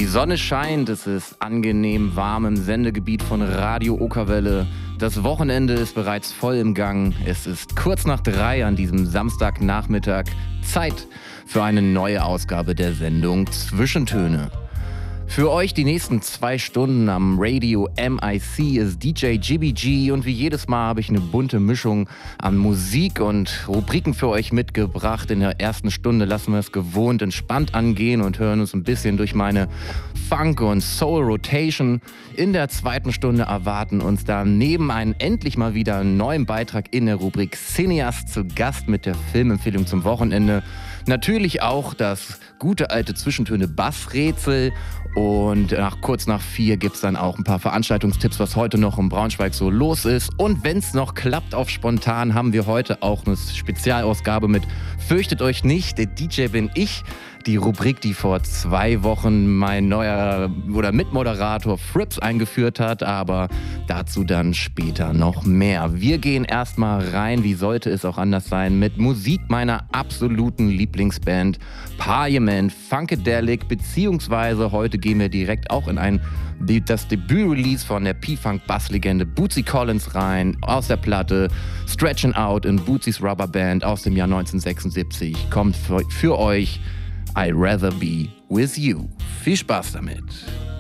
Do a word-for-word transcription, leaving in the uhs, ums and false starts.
Sonne scheint, es ist angenehm warm im Sendegebiet von Radio Okerwelle. Das Wochenende ist bereits voll im Gang. Es ist kurz nach drei an diesem Samstagnachmittag. Zeit für eine neue Ausgabe der Sendung Zwischentöne. Für euch die nächsten zwei Stunden am Radio M I C ist D J G B G und wie jedes Mal habe ich eine bunte Mischung an Musik und Rubriken für euch mitgebracht. In der ersten Stunde lassen wir es gewohnt entspannt angehen und hören uns ein bisschen durch meine Funk- und Soul-Rotation. In der zweiten Stunde erwarten uns dann neben einem endlich mal wieder neuen Beitrag in der Rubrik Cineast zu Gast mit der Filmempfehlung zum Wochenende. Natürlich auch das gute alte Zwischentöne Bassrätsel und nach, kurz nach vier gibt es dann auch ein paar Veranstaltungstipps, was heute noch in Braunschweig so los ist. Und wenn es noch klappt auf spontan, haben wir heute auch eine Spezialausgabe mit Fürchtet euch nicht, der D J bin ich. Die Rubrik, die vor zwei Wochen mein neuer oder Mitmoderator Frips eingeführt hat, aber dazu dann später noch mehr. Wir gehen erstmal rein, wie sollte es auch anders sein, mit Musik meiner absoluten Lieblingsband Parliament Funkadelic, beziehungsweise heute gehen wir direkt auch in ein das Debüt-Release von der P-Funk-Basslegende Bootsy Collins rein, aus der Platte Stretchin' Out in Bootsy's Rubber Band aus dem Jahr neunzehnhundertsechsundsiebzig. Kommt für, für euch I'd Rather Be With You. Viel Spaß damit.